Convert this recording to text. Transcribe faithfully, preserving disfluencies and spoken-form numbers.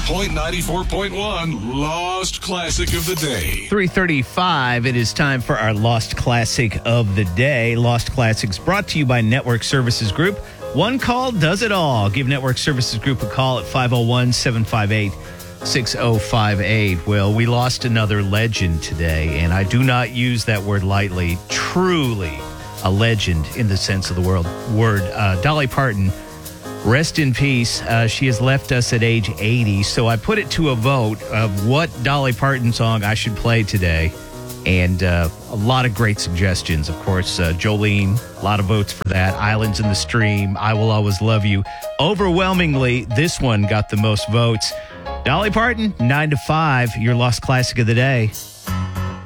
Point ninety-four point one Lost Classic of the Day. three thirty-five, it is time for our Lost Classic of the Day. Lost Classics brought to you by Network Services Group. One call does it all. Give Network Services Group a call at five oh one, seven five eight, six oh five eight. Well, we lost another legend today, and I do not use that word lightly. Truly a legend in the sense of the world, word. Uh, Dolly Parton, rest in peace. Uh, she has left us at age eighty, so I put it to a vote of what Dolly Parton song I should play today. And uh, a lot of great suggestions, of course. Uh, Jolene, a lot of votes for that. Islands in the Stream, I Will Always Love You. Overwhelmingly, this one got the most votes. Dolly Parton, nine to five, your Lost Classic of the Day.